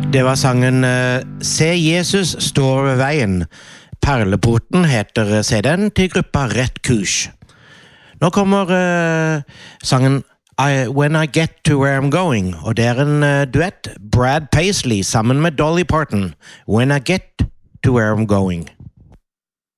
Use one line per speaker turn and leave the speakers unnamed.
Det var sangen Se Jesus står ved veien. Perleporten heter CD-en til gruppa Rett Kurs. Nå kommer sangen When I Get to Where I'm Going, og det en duett Brad Paisley sammen med Dolly Parton. When I Get to Where I'm Going.